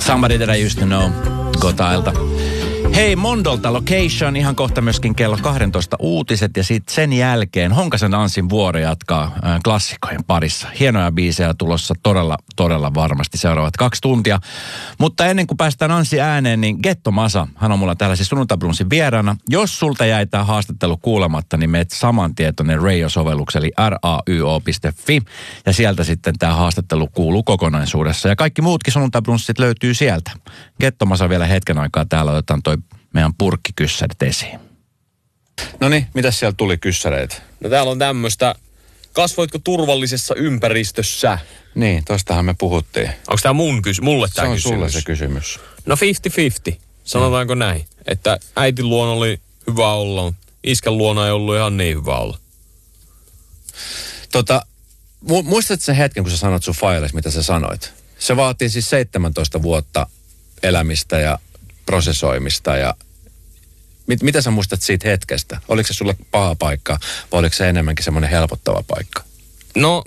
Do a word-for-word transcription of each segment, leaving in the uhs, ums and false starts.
Somebody That I Used To Know, Gotailta. Hei, Mondolta Location, ihan kohta myöskin kello kaksitoista uutiset ja sitten sen jälkeen Honkasen Anssin vuoro jatkaa äh, klassikojen parissa. Hienoja biisejä tulossa todella, todella varmasti seuraavat kaksi tuntia. Mutta ennen kuin päästään Anssi ääneen, niin Getto Masa, hän on mulla täällä siis Sunnuntai-Brunssin vieraana. Jos sulta jäi tämä haastattelu kuulematta, niin meet saman tietoinen Radio-sovellukseen, eli r a y o piste f i. Ja sieltä sitten tämä haastattelu kuuluu kokonaisuudessa. Ja kaikki muutkin Sunnuntai-Brunssit löytyy sieltä. Getto Masa vielä hetken aikaa täällä, otetaan toi meidän purkkikyssärit esiin. No niin, mitäs siellä tuli kyssäreitä? No täällä on tämmöistä, kasvoitko turvallisessa ympäristössä? Niin, tostahan me puhuttiin. Onko tää mun kys- mulle tää kysymys? Se on kysymys? sulle se kysymys. No viisikymmentä viisikymmentä, sanotaanko mm. näin. Että äitin luona oli hyvä olla, mutta iskän luona ei ollut ihan niin hyvä olla. Tota, mu- muistatko sen hetken, kun sä sanot sun files, mitä sä sanoit? Se vaatii siis seitsemäntoista vuotta elämistä ja prosessoimista ja mit, mitä sä muistat siitä hetkestä? Oliko se sulle paha paikka vai oliko se enemmänkin semmoinen helpottava paikka? No,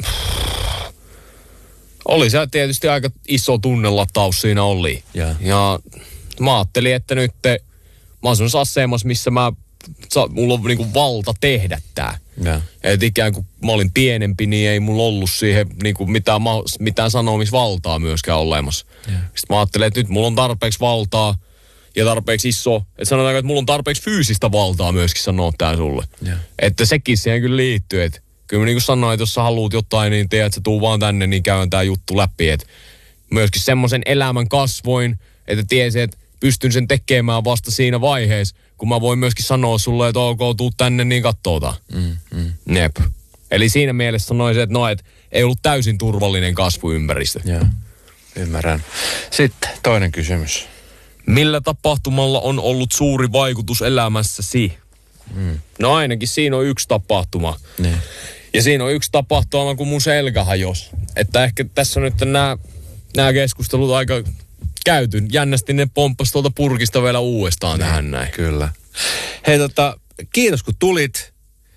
oli se tietysti aika iso tunnelataus siinä oli. Ja, ja mä ajattelin, että nyt te, mä oon semmoisessa asemassa, missä mä, mulla on niinku valta tehdä tää. ja. Että ikään kuin mä olin pienempi, niin ei mulla ollut siihen niinku mitään, mitään sanomisvaltaa myöskään olemassa. Ja. Sitten mä ajattelin, että nyt mulla on tarpeeksi valtaa ja tarpeeksi iso. Että sanotaanko, että mulla on tarpeeksi fyysistä valtaa myöskin sanoa tää sulle. Ja. Että sekin siihen kyllä liittyy. Että kyllä mä niin kuin sanoin, että jos sä haluut jotain, niin tiedät, että sä tuu vaan tänne, niin käydään tää juttu läpi. Että myöskin semmoisen elämän kasvoin, että tiesin, että pystyn sen tekemään vasta siinä vaiheessa, kun mä voin myöskin sanoa sulle, että ok, tuu tänne, niin kattootaan. Mm, mm. Nep. Eli siinä mielessä sanoisin, että no, et ei ollut täysin turvallinen kasvuympäristö. Joo, ymmärrän. Sitten toinen kysymys. Millä tapahtumalla on ollut suuri vaikutus elämässäsi? Mm. No ainakin siinä on yksi tapahtuma. Niin. Ja siinä on yksi tapahtuma, kun mun selkä hajosi. Että ehkä tässä nyt nämä, nämä keskustelut aika käyty. Jännästi ne pomppasi tuolta purkista vielä uudestaan niin, tähän näin. Kyllä. Hei tota, kiitos kun tulit.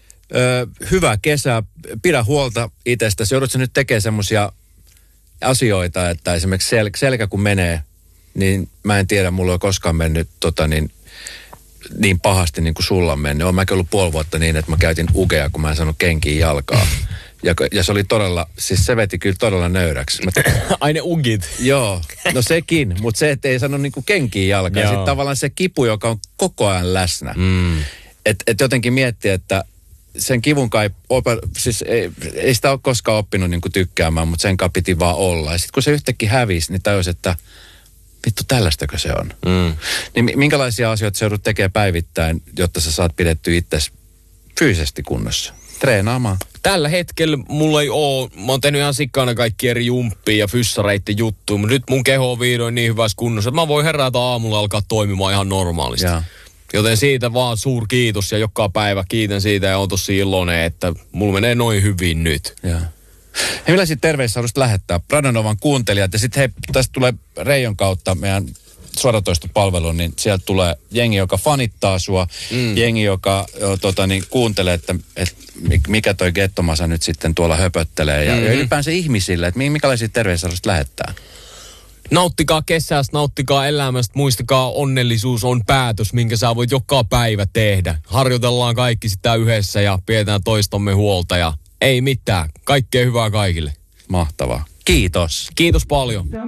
Ö, hyvää kesää. Pidä huolta itsestäsi. Joudutko nyt tekemään semmoisia asioita, että esimerkiksi sel- selkä kun menee, niin mä en tiedä, mulla ei ole koskaan mennyt tota niin, niin pahasti niin kuin sulla on mennyt. Olen mäkin ollut puoli vuotta niin, että mä käytin ugea, kun mä en saanut kenkiin jalkaa. Ja, ja se oli todella, siis se veti kyllä todella nöyräksi. Mä t- Ai ne ugit. Joo, no sekin, mutta se, että ei saanut niin kuin kenkiin jalkaa. Sitten tavallaan se kipu, joka on koko ajan läsnä. Mm. Että et jotenkin miettiä, että sen kivun kai, siis ei, ei sitä ole koskaan oppinut niin kuin tykkäämään, mutta sen kai piti vaan olla. Ja sitten kun se yhtäkkiä hävisi, niin tajus, että vittu tällaistakö se on. Mm. Niin minkälaisia asioita sä joudut tekemään päivittäin, jotta sä saat pidettyä itsesi fyysisesti kunnossa? Treenaamaan. Tällä hetkellä mulla ei oo, mä oon tehnyt ihan sikkaana kaikki eri jumppia ja fyssareitten juttuja, mutta nyt mun keho on vihdoin niin hyvässä kunnossa, että mä voin herätä aamulla ja alkaa toimimaan ihan normaalisti. Ja. Joten siitä vaan suur kiitos ja joka päivä kiitän siitä ja oon tosi iloinen, että mulla menee noin hyvin nyt. Ja. Hei, millaisia terveisiä haluaisit lähettää Radionovan kuuntelijat? Ja sitten hei, tästä tulee Reijon kautta meidän suoratoistopalveluun, niin sieltä tulee jengi, joka fanittaa sua, mm. jengi, joka jo, tota, niin, kuuntelee, että, että mikä toi Getto Masa nyt sitten tuolla höpöttelee. Ja, mm-hmm. ja ylipäänsä ihmisille, että minkälaisia terveisiä haluaisit lähettää? Nauttikaa kesästä, nauttikaa elämästä, muistakaa onnellisuus on päätös, minkä sä voit joka päivä tehdä. Harjoitellaan kaikki sitä yhdessä ja pidetään toistamme huolta ja ei mitään. Kaikkea hyvää kaikille. Mahtavaa. Kiitos. Kiitos paljon.